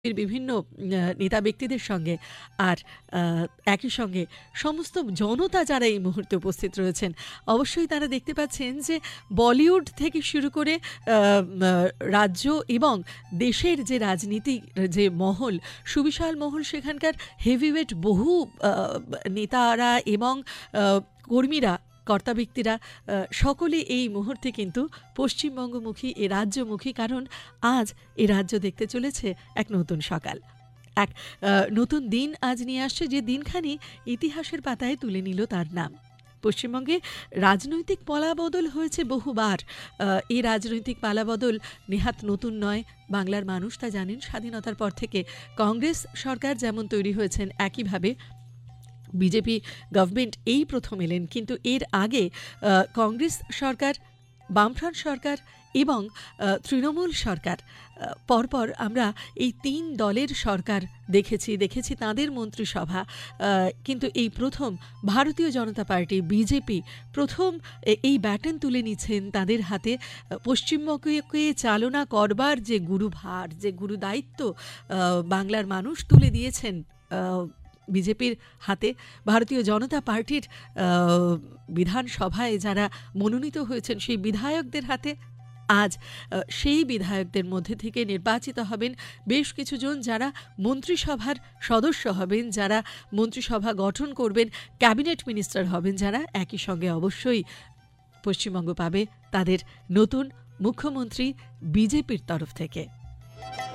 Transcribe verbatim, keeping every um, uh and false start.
বিভিন্ন আ নেতা ব্যক্তিদের সঙ্গে আর আ একই সঙ্গে সমস্ত জনতা যারা এই মুহূর্তে উপস্থিত রয়েছেন, অবশ্যই তারা দেখতে পাচ্ছেন যে বলিউড থেকে শুরু করে আ মা রাজ্য এবং দেশের যে রাজনীতির যে মহল, সুবিশাল মহল সেখানকার হেভিওয়েট বহু আ নেতারা এবং আ কর্মীরা কর্তা ব্যক্তিরা আ সকলে এই মুহূর্তে কিন্তু পশ্চিমবঙ্গমুখী, এ রাজ্যমুখী। কারণ আজ এ রাজ্য দেখতে চলেছে এক নতুন সকাল। এক আ নতুন দিন আজ নিয়ে আসছে, যে দিনখানি ইতিহাসের পাতায় তুলে নিল তার নাম। পশ্চিমবঙ্গে রাজনৈতিক পালাবদল হয়েছে বহুবার। আ এই রাজনৈতিক পালাবদল নেহাত নতুন নয়। বাংলার মানুষ তা জানেন। স্বাধীনতার পর থেকে কংগ্রেস সরকার যেমন তৈরি হয়েছেন, একইভাবে বিজেপি গভর্নমেন্ট এই প্রথম এলেন। কিন্তু এর আগে আ কংগ্রেস সরকার, বামফ্রন্ট সরকার এবং আ তৃণমূল সরকার, আ পরপর আমরা এই তিন দলের সরকার দেখেছি, দেখেছি তাঁদের মন্ত্রিসভা। আ কিন্তু এই প্রথম ভারতীয় জনতা পার্টি, বিজেপি প্রথম এ এই ব্যাটন তুলে নিচ্ছেন তাদের হাতে। আ পশ্চিমবঙ্গকে চালনা করবার যে গুরুভার, যে গুরুদায়িত্ব আ বাংলার মানুষ তুলে দিয়েছেন আ বিজেপির হাতে। ভারতীয় জনতা পার্টির আ বিধানসভায় যারা মনোনীত হয়েছেন, সেই বিধায়কদের হাতে। আজ আ সেই বিধায়কদের মধ্যে থেকে নির্বাচিত হবেন বেশ কিছুজন, যারা মন্ত্রিসভার সদস্য হবেন, যারা মন্ত্রিসভা গঠন করবেন, ক্যাবিনেট মিনিস্টার হবেন, যারা একই সঙ্গে অবশ্যই পশ্চিমবঙ্গ পাবে তাদের নতুন মুখ্যমন্ত্রী বিজেপির তরফ থেকে।